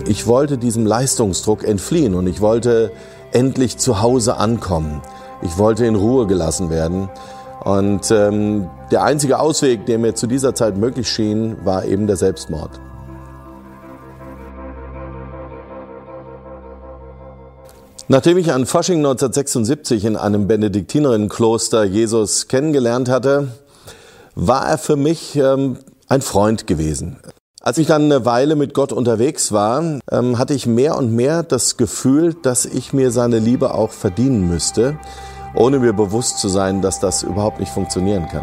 Ich wollte diesem Leistungsdruck entfliehen und ich wollte endlich zu Hause ankommen. Ich wollte in Ruhe gelassen werden. Und der einzige Ausweg, der mir zu dieser Zeit möglich schien, war eben der Selbstmord. Nachdem ich an Fasching 1976 in einem Benediktinerinnenkloster Jesus kennengelernt hatte, war er für mich ein Freund gewesen. Als ich dann eine Weile mit Gott unterwegs war, hatte ich mehr und mehr das Gefühl, dass ich mir seine Liebe auch verdienen müsste, ohne mir bewusst zu sein, dass das überhaupt nicht funktionieren kann.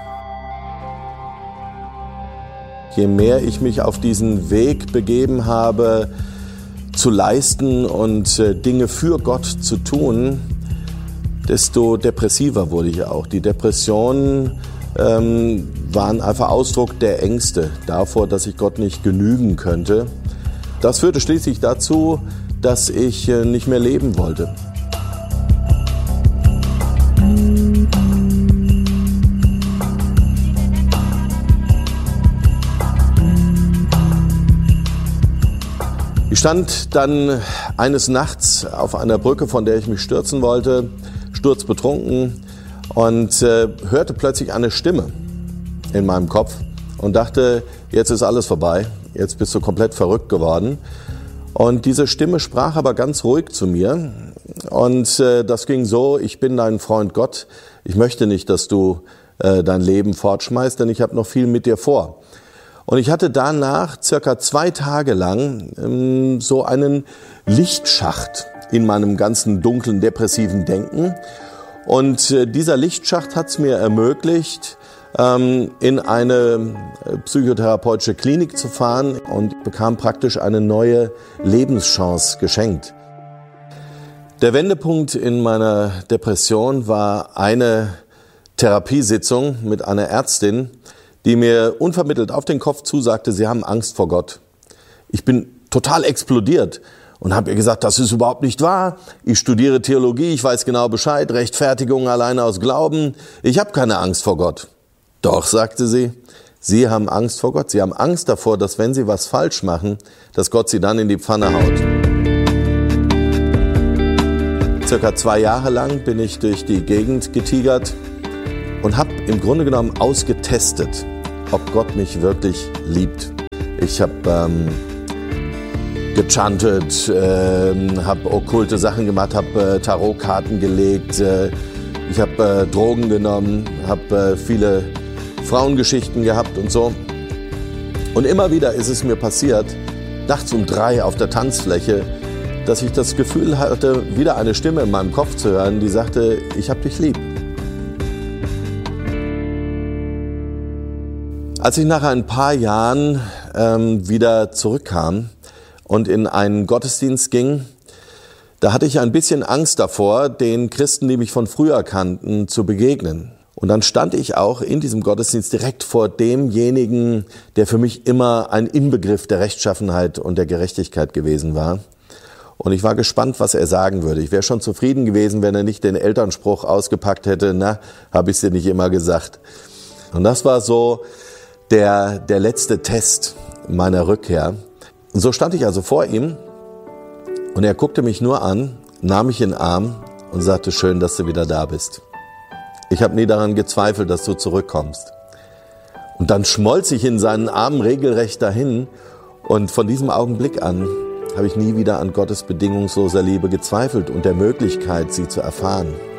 Je mehr ich mich auf diesen Weg begeben habe, zu leisten und Dinge für Gott zu tun, desto depressiver wurde ich auch. Die Depressionen waren einfach Ausdruck der Ängste davor, dass ich Gott nicht genügen könnte. Das führte schließlich dazu, dass ich nicht mehr leben wollte. Ich stand dann eines Nachts auf einer Brücke, von der ich mich stürzen wollte, sturzbetrunken, und hörte plötzlich eine Stimme in meinem Kopf und dachte, jetzt ist alles vorbei, jetzt bist du komplett verrückt geworden. Und diese Stimme sprach aber ganz ruhig zu mir und das ging so: Ich bin dein Freund Gott, ich möchte nicht, dass du dein Leben fortschmeißt, denn ich habe noch viel mit dir vor. Und ich hatte danach circa 2 Tage lang so einen Lichtschacht in meinem ganzen dunklen, depressiven Denken. Und dieser Lichtschacht hat es mir ermöglicht, in eine psychotherapeutische Klinik zu fahren und bekam praktisch eine neue Lebenschance geschenkt. Der Wendepunkt in meiner Depression war eine Therapiesitzung mit einer Ärztin, die mir unvermittelt auf den Kopf zusagte, Sie haben Angst vor Gott. Ich bin total explodiert und habe ihr gesagt, das ist überhaupt nicht wahr. Ich studiere Theologie, ich weiß genau Bescheid, Rechtfertigung alleine aus Glauben. Ich habe keine Angst vor Gott. Doch, sagte sie, Sie haben Angst vor Gott. Sie haben Angst davor, dass wenn Sie was falsch machen, dass Gott Sie dann in die Pfanne haut. Circa 2 Jahre lang bin ich durch die Gegend getigert und habe im Grunde genommen ausgetestet, ob Gott mich wirklich liebt. Ich habe gechantet, habe okkulte Sachen gemacht, habe Tarotkarten gelegt, ich habe Drogen genommen, habe viele Frauengeschichten gehabt und so. Und immer wieder ist es mir passiert, nachts um 3 auf der Tanzfläche, dass ich das Gefühl hatte, wieder eine Stimme in meinem Kopf zu hören, die sagte, ich hab dich lieb. Als ich nach ein paar Jahren wieder zurückkam und in einen Gottesdienst ging, da hatte ich ein bisschen Angst davor, den Christen, die mich von früher kannten, zu begegnen. Und dann stand ich auch in diesem Gottesdienst direkt vor demjenigen, der für mich immer ein Inbegriff der Rechtschaffenheit und der Gerechtigkeit gewesen war. Und ich war gespannt, was er sagen würde. Ich wäre schon zufrieden gewesen, wenn er nicht den Elternspruch ausgepackt hätte, na, habe ich es dir nicht immer gesagt. Und das war so der letzte Test meiner Rückkehr. Und so stand ich also vor ihm und er guckte mich nur an, nahm mich in den Arm und sagte, schön, dass du wieder da bist. Ich habe nie daran gezweifelt, dass du zurückkommst. Und dann schmolz ich in seinen Armen regelrecht dahin und von diesem Augenblick an habe ich nie wieder an Gottes bedingungsloser Liebe gezweifelt und der Möglichkeit, sie zu erfahren.